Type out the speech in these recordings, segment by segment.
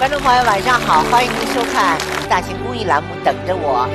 观众朋友晚上好，欢迎您收看大型公益栏目《等着我》。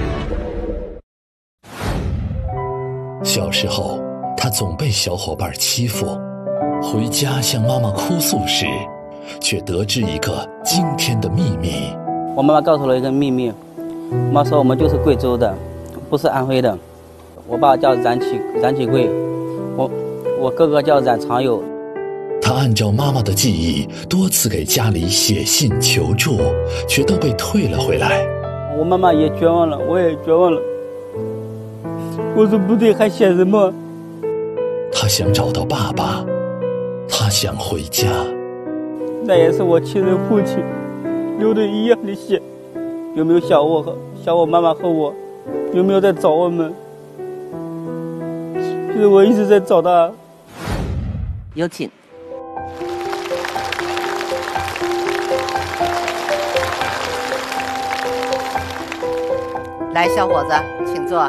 小时候，他总被小伙伴欺负，回家向妈妈哭诉时，却得知一个惊天的秘密。 我妈妈告诉了一个秘密，妈说我们就是贵州的，不是安徽的。我爸叫冉启贵，我哥哥叫冉长友。 他按照妈妈的记忆，多次给家里写信求助，却都被退了回来。 我妈妈也绝望了，我也绝望了。我说不对，还写什么？ 他想找到爸爸，他想回家。 那也是我亲生父亲流的一样的血。有没有想我妈妈和我？有没有在找我们？其实我一直在找他。 有请。来，小伙子，请坐。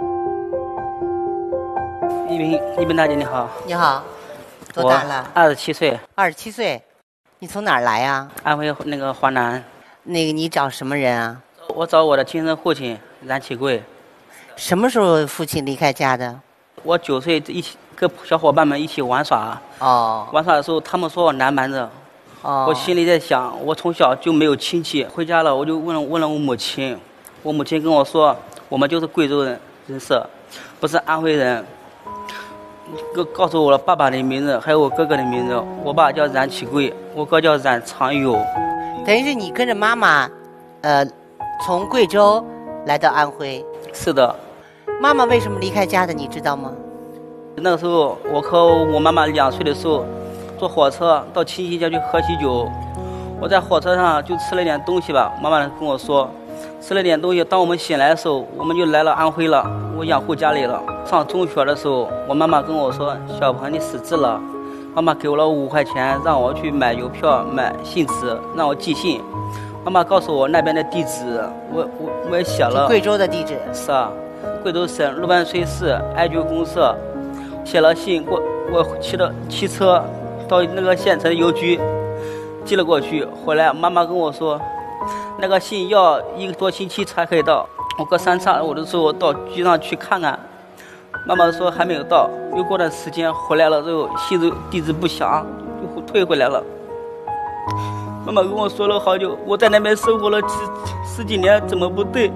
一bình大姐你好。 你好，多大了 ？27岁。 27岁，你从哪儿来呀？ 安徽那个华南。 那个你找什么人啊？ 我找我的亲生父亲冉启贵。 什么时候父亲离开家的？ 我9岁一起跟小伙伴们一起玩耍。玩耍的时候，他们说我难瞒着。我心里在想，我从小就没有亲戚，回家了我就问了我母亲。我母亲跟我说，我们就是贵州人士，不是安徽人。告诉我了爸爸的名字，还有我哥哥的名字。我爸叫冉启贵，我哥叫冉长友。 等于是你跟着妈妈，从贵州来到安徽。 是的。 妈妈为什么离开家的，你知道吗？ 那个时候，我和我妈妈2岁的时候，坐火车到亲戚家去喝喜酒。我在火车上就吃了点东西吧，妈妈跟我说。吃了点东西，当我们醒来的时候，我们就来了安徽了，我养护家里了。上中学的时候，我妈妈跟我说：“小鹏，你识字了。”妈妈给我了5块钱，让我去买邮票、买信纸，让我寄信。妈妈告诉我那边的地址，我也写了。 贵州的地址？ 是啊，贵州省六盘水市艾灸公社。写了信，我骑车到那个县城邮局寄了过去。回来，妈妈跟我说。那个信要1个多星期才可以到，我隔3差5的时候到局上去看看，妈妈说还没有到，又过段时间回来了之后，信地址不详，就退回来了。妈妈跟我说了好久，我在那边生活了十几年，怎么不对？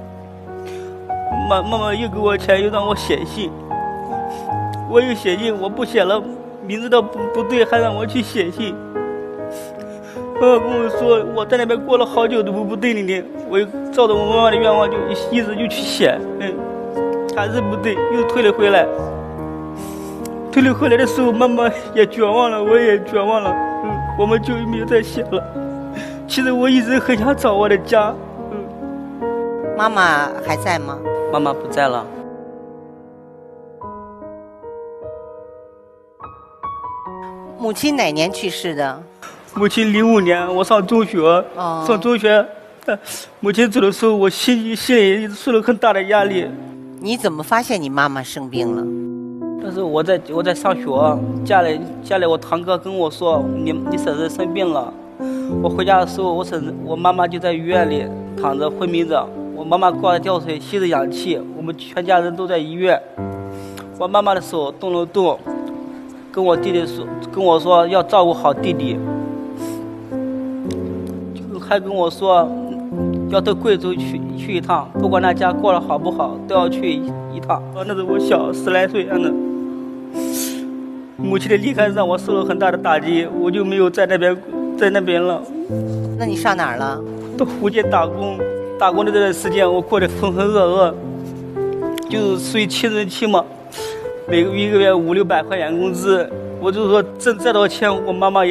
妈妈又给我钱，又让我写信，我又写信，我不写了，名字都不对，还让我去写信。妈妈跟我说，我在那边过了好久都不对你，我照着我妈妈的愿望就一直就去写，还是不对，又退了回来。退了回来的时候，妈妈也绝望了，我也绝望了，我们就没有再写了。其实我一直很想找我的家。 妈妈还在吗？ 妈妈不在了。 母亲哪年去世的？ 母亲05年，我上中学，母亲走的时候，我心里受了很大的压力。 你怎么发现你妈妈生病了？ 但是我在上学，家里我堂哥跟我说，你婶子生病了。我回家的时候，我妈妈就在医院里躺着昏迷着，我妈妈挂着吊水，吸着氧气，我们全家人都在医院。我妈妈的手动了动，跟我说要照顾好弟弟。还跟我说要到贵州去一趟，不管那家过得好不好，都要去一趟。那时候我小10来岁，母亲的离开让我受了很大的打击，我就没有在那边了。 那你上哪儿了？ 到福建打工的这段时间，我过得浑浑噩噩，就是属于青春期嘛，每个月500-600块钱工资，我就说挣再多钱，我妈妈也